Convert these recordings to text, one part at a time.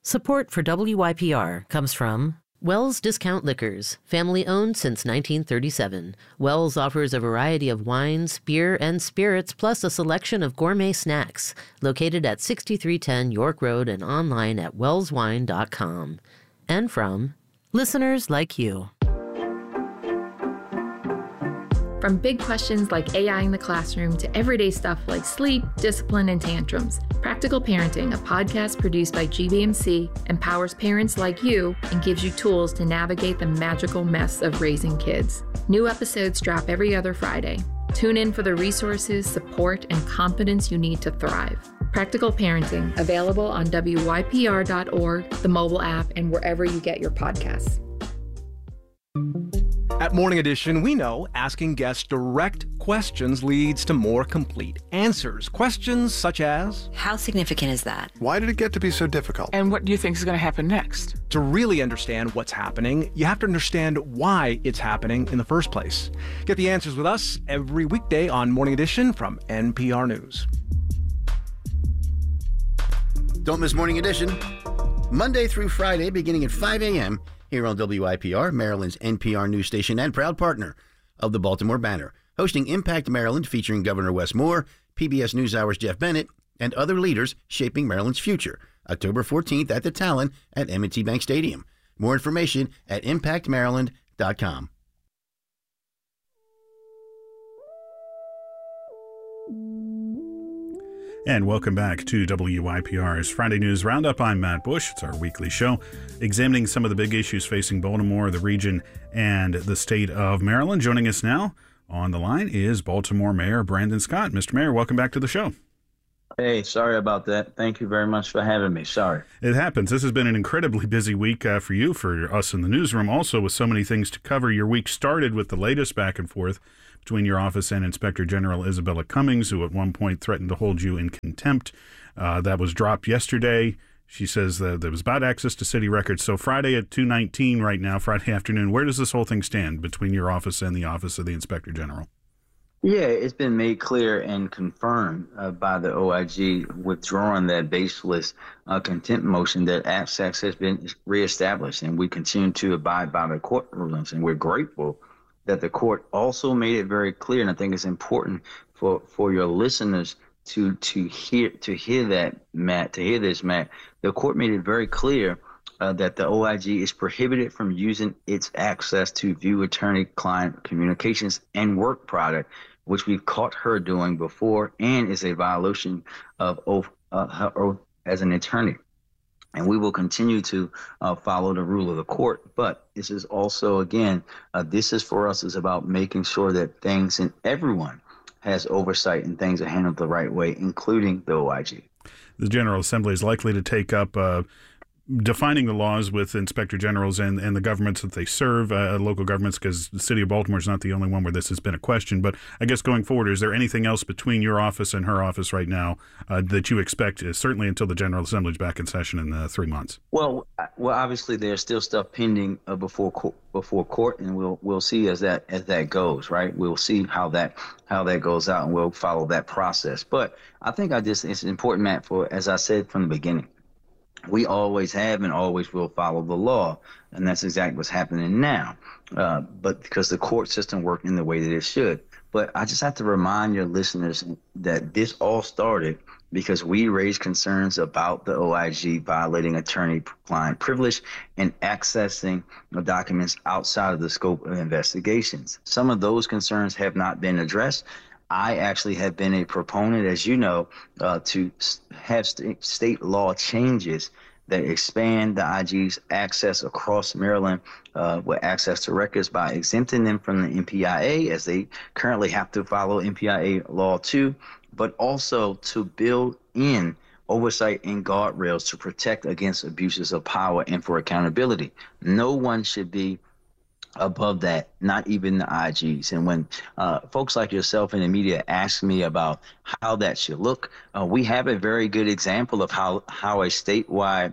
Support for WYPR comes from Wells Discount Liquors, family-owned since 1937. Wells offers a variety of wines, beer, and spirits, plus a selection of gourmet snacks. Located at 6310 York Road and online at wellswine.com. And from listeners like you. From big questions like AI in the classroom to everyday stuff like sleep, discipline, and tantrums, Practical Parenting, a podcast produced by GBMC, empowers parents like you and gives you tools to navigate the magical mess of raising kids. New episodes drop every other Friday. Tune in for the resources, support, and confidence you need to thrive. Practical Parenting, available on WYPR.org, the mobile app, and wherever you get your podcasts. At Morning Edition, we know asking guests direct questions leads to more complete answers. Questions such as, how significant is that? Why did it get to be so difficult? And what do you think is going to happen next? To really understand what's happening, you have to understand why it's happening in the first place. Get the answers with us every weekday on Morning Edition from NPR News. Don't miss Morning Edition, Monday through Friday, beginning at 5 a.m., here on WIPR, Maryland's NPR news station and proud partner of the Baltimore Banner, hosting Impact Maryland featuring Governor Wes Moore, PBS NewsHour's Jeff Bennett, and other leaders shaping Maryland's future. October 14th at the Talon at M&T Bank Stadium. More information at impactmaryland.com. And welcome back to WYPR's Friday News Roundup. I'm Matt Bush. It's our weekly show examining some of the big issues facing Baltimore, the region, and the state of Maryland. Joining us now on the line is Baltimore Mayor Brandon Scott. Mr. Mayor, welcome back to the show. Hey, sorry about that. Thank you very much for having me. Sorry. It happens. This has been an incredibly busy week for you, for us in the newsroom, also with so many things to cover. Your week started with the latest back and forth between your office and Inspector General Isabella Cummings, who at one point threatened to hold you in contempt. That was dropped yesterday. She says that there was bad access to city records. So Friday at 2:19 right now, Friday afternoon, where does this whole thing stand between your office and the Office of the Inspector General? Yeah, it's been made clear and confirmed by the OIG withdrawing that baseless contempt motion that access has been reestablished, and we continue to abide by the court rulings, and we're grateful that the court also made it very clear, and I think it's important for your listeners to hear that, Matt, to hear this, Matt. The court made it very clear that the OIG is prohibited from using its access to view attorney-client communications and work product, which we've caught her doing before, and is a violation of her oath as an attorney. And we will continue to follow the rule of the court. But this is also, again, this is for us is about making sure that things and everyone has oversight and things are handled the right way, including the OIG. The General Assembly is likely to take up defining the laws with inspector generals and the governments that they serve, local governments, because the city of Baltimore is not the only one where this has been a question. But I guess going forward, is there anything else between your office and her office right now that you expect, certainly until the General Assembly is back in session in 3 months? Well, obviously there's still stuff pending before court, and we'll see as that goes, right? We'll see how that goes out, and we'll follow that process. But I think it's important, Matt, for, as I said from the beginning, we always have and always will follow the law, and that's exactly what's happening now. But because the court system worked in the way that it should. But I just have to remind your listeners that this all started because we raised concerns about the OIG violating attorney-client privilege and accessing documents outside of the scope of investigations. Some of those concerns have not been addressed. I actually have been a proponent, as you know, to have state law changes that expand the IG's access across Maryland with access to records by exempting them from the MPIA, as they currently have to follow MPIA law too, but also to build in oversight and guardrails to protect against abuses of power and for accountability. No one should be above that, not even the IGs. And when folks like yourself in the media ask me about how that should look, we have a very good example of how a statewide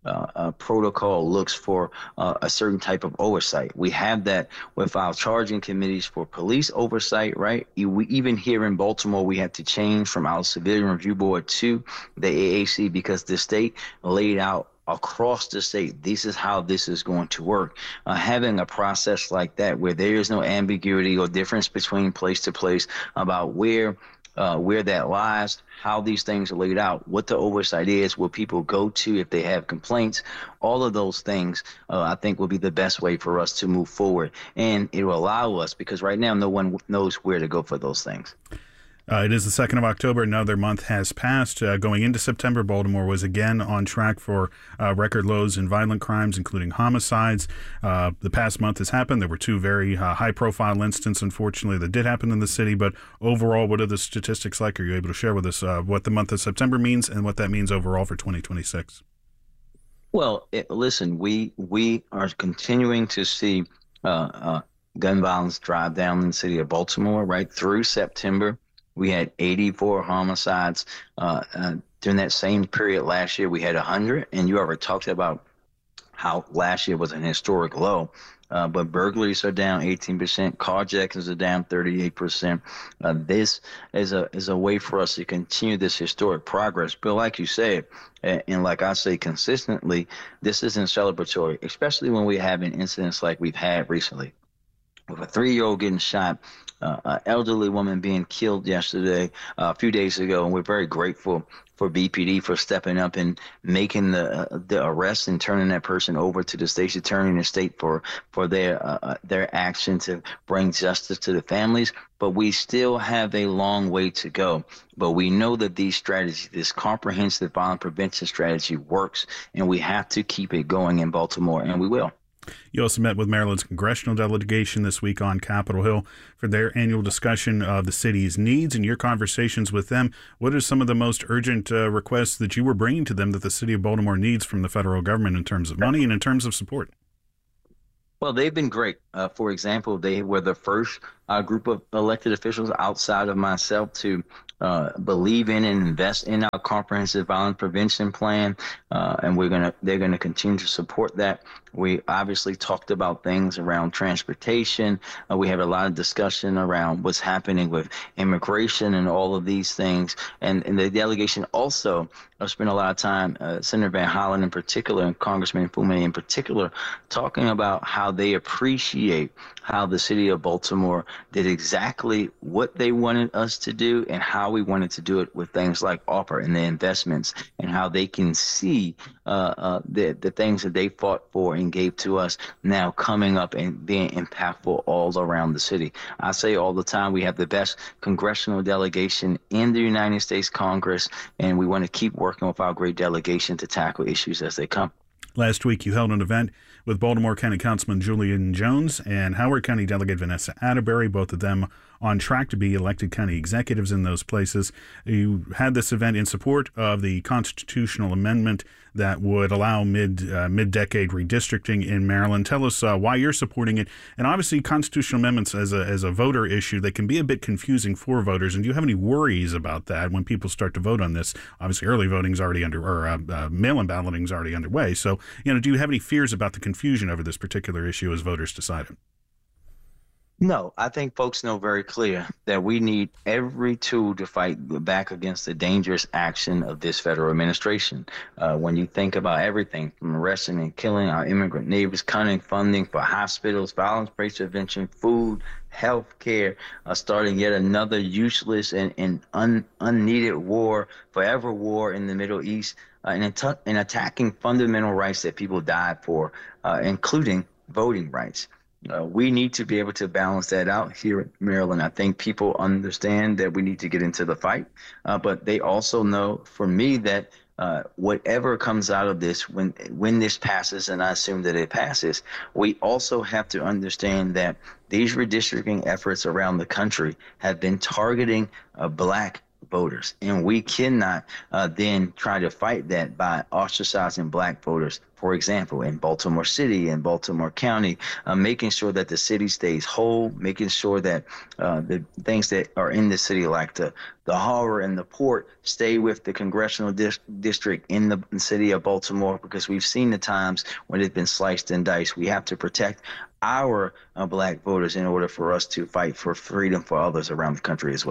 protocol looks for a certain type of oversight. We have that with our charging committees for police oversight, right? Even here in Baltimore, we have to change from our Civilian Review Board to the AAC because the state laid out across the state, this is how this is going to work. Having a process like that where there is no ambiguity or difference between place to place about where that lies, how these things are laid out, what the oversight is, where people go to if they have complaints, all of those things, I think will be the best way for us to move forward. And it will allow us, because right now no one knows where to go for those things. It is the 2nd of October. Another month has passed. Going into September, Baltimore was again on track for record lows in violent crimes, including homicides. The past month has happened. There were 2 very high-profile incidents, unfortunately, that did happen in the city. But overall, what are the statistics like? Are you able to share with us what the month of September means and what that means overall for 2026? Well, listen, we are continuing to see gun violence drive down in the city of Baltimore. Right through September, we had 84 homicides. During that same period last year, we had 100. And you already talked about how last year was an historic low. But burglaries are down 18%. Carjackings are down 38%. This is a way for us to continue this historic progress. But like you said, and like I say consistently, this isn't celebratory, especially when we're having incidents like we've had recently. With a 3-year-old getting shot, an elderly woman being killed yesterday, a few days ago, and we're very grateful for BPD for stepping up and making the arrest and turning that person over to the state's attorney in the state for their action to bring justice to the families. But we still have a long way to go. But we know that these strategies, this comprehensive violence prevention strategy works, and we have to keep it going in Baltimore, and we will. You also met with Maryland's congressional delegation this week on Capitol Hill for their annual discussion of the city's needs. And your conversations with them, what are some of the most urgent requests that you were bringing to them that the city of Baltimore needs from the federal government in terms of money and in terms of support? Well, they've been great. For example, they were the first group of elected officials outside of myself to believe in and invest in our comprehensive violence prevention plan, and they're gonna continue to support that. We obviously talked about things around transportation. We had a lot of discussion around what's happening with immigration and all of these things. And the delegation also spent a lot of time, Senator Van Hollen in particular, and Congressman Fume in particular, talking about how they appreciate how the city of Baltimore did exactly what they wanted us to do and how we wanted to do it with things like ARPA and the investments, and how they can see the things that they fought for and gave to us now coming up and being impactful all around the city. I say all the time, we have the best congressional delegation in the United States Congress, and we want to keep working with our great delegation to tackle issues as they come. Last week, you held an event with Baltimore County Councilman Julian Jones and Howard County Delegate Vanessa Atterbury, both of them on track to be elected county executives in those places. You had this event in support of the constitutional amendment that would allow mid-decade redistricting in Maryland. Tell us why you're supporting it. And obviously, constitutional amendments as a voter issue, they can be a bit confusing for voters. And do you have any worries about that when people start to vote on this? Obviously, early voting's already mail-in balloting's already underway. So, do you have any fears about the confusion over this particular issue as voters decide it? No, I think folks know very clear that we need every tool to fight back against the dangerous action of this federal administration. When you think about everything from arresting and killing our immigrant neighbors, cutting funding for hospitals, violence prevention, food, health care, starting yet another useless and unneeded war, forever war in the Middle East, and attacking fundamental rights that people died for, including voting rights. We need to be able to balance that out here in Maryland. I think people understand that we need to get into the fight, but they also know, for me, that whatever comes out of this, when this passes, and I assume that it passes, we also have to understand that these redistricting efforts around the country have been targeting Black voters, and we cannot then try to fight that by ostracizing Black voters. For example, in Baltimore City and Baltimore County, making sure that the city stays whole, making sure that the things that are in the city, like the harbor and the port, stay with the congressional district in the city of Baltimore, because we've seen the times when it's been sliced and diced. We have to protect our Black voters in order for us to fight for freedom for others around the country as well.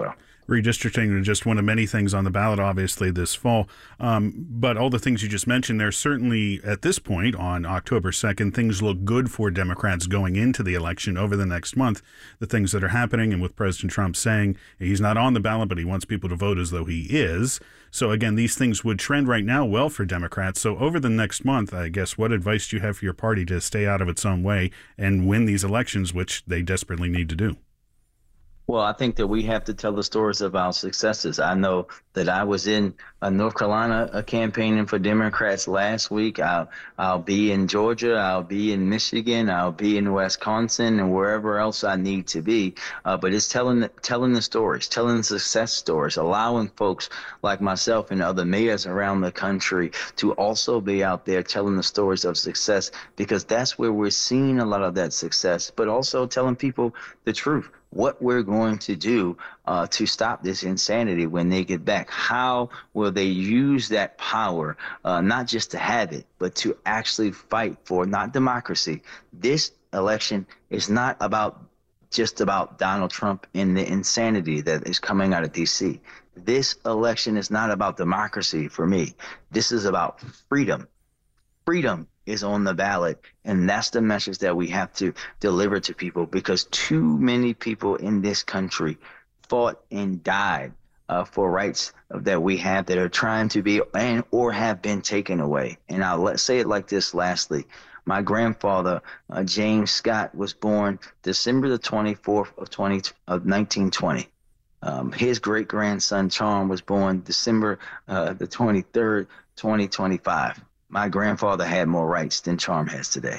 Redistricting is just one of many things on the ballot, obviously, this fall. But all the things you just mentioned there, certainly at this point on October 2nd, things look good for Democrats going into the election over the next month. The things that are happening, and with President Trump saying he's not on the ballot, but he wants people to vote as though he is. So again, these things would trend right now well for Democrats. So over the next month, I guess, what advice do you have for your party to stay out of its own way and win these elections, which they desperately need to do? Well, I think that we have to tell the stories of our successes. I know that I was in North Carolina campaigning for Democrats last week. I'll be in Georgia. I'll be in Michigan. I'll be in Wisconsin and wherever else I need to be. But it's telling the stories, telling the success stories, allowing folks like myself and other mayors around the country to also be out there telling the stories of success, because that's where we're seeing a lot of that success, but also telling people the truth. What we're going to do to stop this insanity when they get back. How will they use that power, not just to have it, but to actually fight for not democracy. This election is not just about Donald Trump and the insanity that is coming out of D.C. This election is not about democracy for me. This is about freedom. Freedom is on the ballot, and that's the message that we have to deliver to people, because too many people in this country fought and died for rights that we have that are trying to be or have been taken away. And let's say it like this lastly. My grandfather, James Scott, was born December the 24th of 1920. His great-grandson, Charm, was born December the 23rd, 2025. My grandfather had more rights than Charm has today.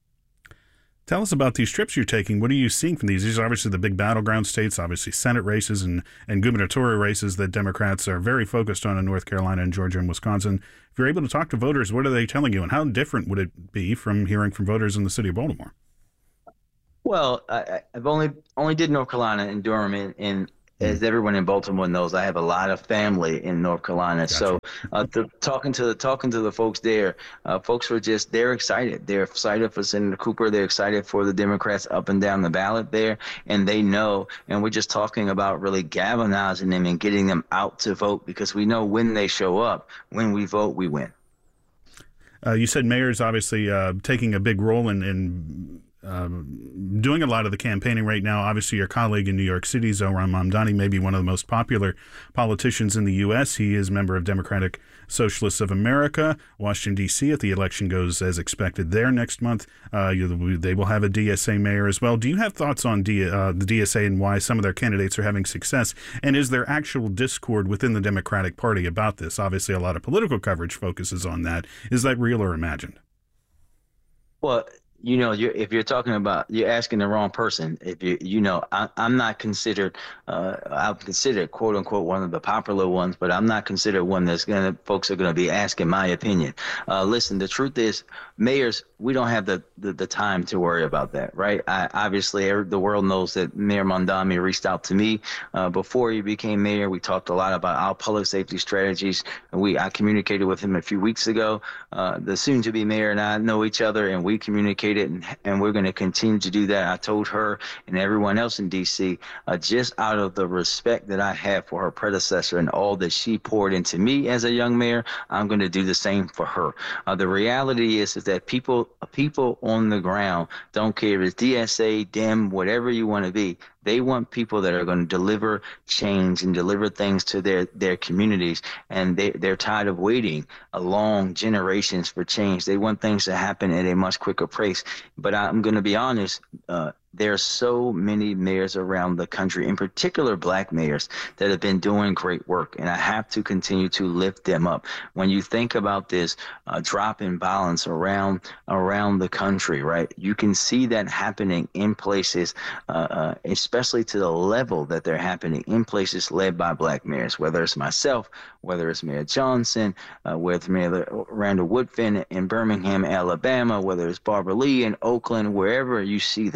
Tell us about these trips you're taking. What are you seeing from these? These are obviously the big battleground states, obviously Senate races and gubernatorial races that Democrats are very focused on in North Carolina and Georgia and Wisconsin. If you're able to talk to voters, what are they telling you, and how different would it be from hearing from voters in the city of Baltimore? Well, I've only did North Carolina and Durham, and as everyone in Baltimore knows, I have a lot of family in North Carolina. Gotcha. So talking to the folks there, folks are they're excited. They're excited for Senator Cooper. They're excited for the Democrats up and down the ballot there. And they know, and we're just talking about really galvanizing them and getting them out to vote, because we know when they show up, when we vote, we win. You said mayor's obviously taking a big role in doing a lot of the campaigning right now. Obviously, your colleague in New York City, Zohran Mamdani, may be one of the most popular politicians in the U.S. He is a member of Democratic Socialists of America. Washington, D.C., if the election goes as expected there next month, they will have a DSA mayor as well. Do you have thoughts on the DSA and why some of their candidates are having success? And is there actual discord within the Democratic Party about this? Obviously, a lot of political coverage focuses on that. Is that real or imagined? Well, if you're talking about, you're asking the wrong person. If I'm not considered, I'm considered quote unquote one of the popular ones, but I'm not considered one folks are going to be asking my opinion. Listen, the truth is, mayors, we don't have the time to worry about that, right? Obviously, the world knows that Mayor Mamdani reached out to me before he became mayor. We talked a lot about our public safety strategies. I communicated with him a few weeks ago. The soon-to-be mayor and I know each other, and we communicated, and we're going to continue to do that. I told her and everyone else in D.C., just out of the respect that I have for her predecessor and all that she poured into me as a young mayor, I'm going to do the same for her. The reality is that people on the ground don't care if it's DSA, DEM, whatever you want to be. They want people that are going to deliver change and deliver things to their communities, and they're tired of waiting long generations for change. They want things to happen at a much quicker pace. But I'm going to be honest, there are so many mayors around the country, in particular black mayors, that have been doing great work, and I have to continue to lift them up. When you think about this drop in violence around the country, right, you can see that happening in places, especially to the level that they're happening in places led by black mayors, whether it's myself, whether it's Mayor Johnson, whether it's Mayor Randall Woodfin in Birmingham, Alabama, whether it's Barbara Lee in Oakland, wherever you see that.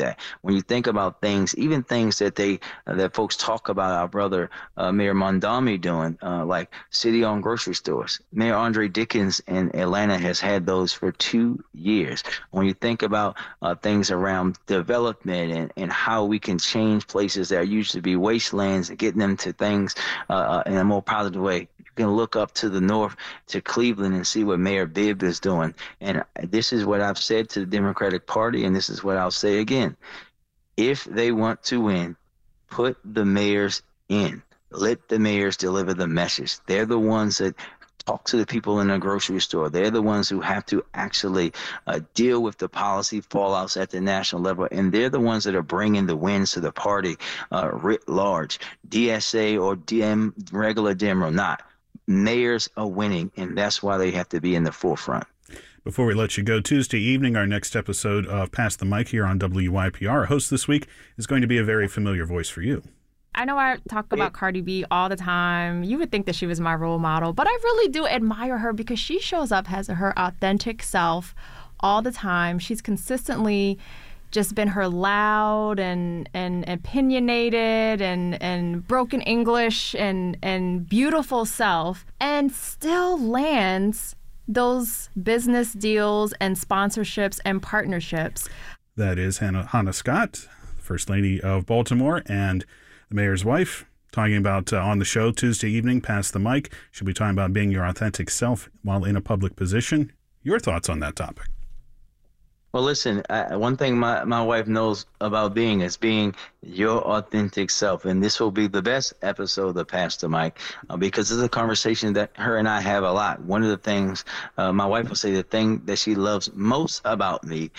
when you think about things, even things that that folks talk about, our brother Mayor Mondami doing, like city-owned grocery stores. Mayor Andre Dickens in Atlanta has had those for 2 years. When you think about things around development and how we can change places that used to be wastelands and getting them to things in a more positive way. You can look up to the north to Cleveland and see what Mayor Bibb is doing. And this is what I've said to the Democratic Party, and this is what I'll say again. If they want to win, put the mayors in. Let the mayors deliver the message. They're the ones that talk to the people in the grocery store. They're the ones who have to actually deal with the policy fallouts at the national level, and they're the ones that are bringing the wins to the party writ large. DSA or regular Dem or not, mayors are winning, and that's why they have to be in the forefront. Before we let you go, Tuesday evening, our next episode of Pass the Mic here on WYPR. Our host this week is going to be a very familiar voice for you. I know I talk about Cardi B all the time. You would think that she was my role model, but I really do admire her because she shows up as her authentic self all the time. She's consistently just been her loud and opinionated and broken English and beautiful self, and still lands those business deals and sponsorships and partnerships. That is Hannah Scott, First Lady of Baltimore and the mayor's wife, talking about on the show Tuesday evening, Pass the Mic. She'll be talking about being your authentic self while in a public position. Your thoughts on that topic? Well, listen, one thing my wife knows about being is being your authentic self. And this will be the best episode of Pass the Mic because it's a conversation that her and I have a lot. One of the things my wife will say, the thing that she loves most about me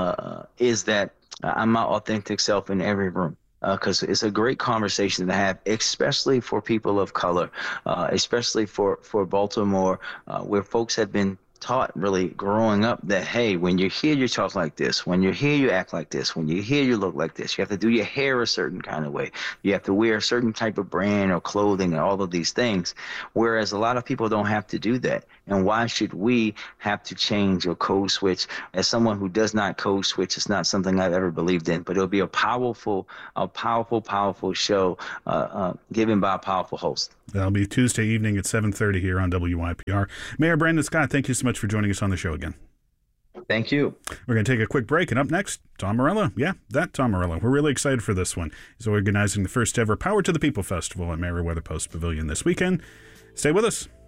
is that I'm my authentic self in every room. Because it's a great conversation to have, especially for people of color, especially for Baltimore, where folks have been taught really growing up that, hey, when you're here, you talk like this. When you're here, you act like this. When you're here, you look like this. You have to do your hair a certain kind of way. You have to wear a certain type of brand or clothing and all of these things, whereas a lot of people don't have to do that. And why should we have to change or code switch? As someone who does not code switch, it's not something I've ever believed in, but it'll be a powerful show given by a powerful host. That'll be Tuesday evening at 7:30 here on WYPR. Mayor Brandon Scott, thank you so much for joining us on the show again. Thank you. We're going to take a quick break, and up next, Tom Morello. Yeah, that Tom Morello. We're really excited for this one. He's organizing the first ever Power to the People Festival at Meriwether Post Pavilion this weekend. Stay with us.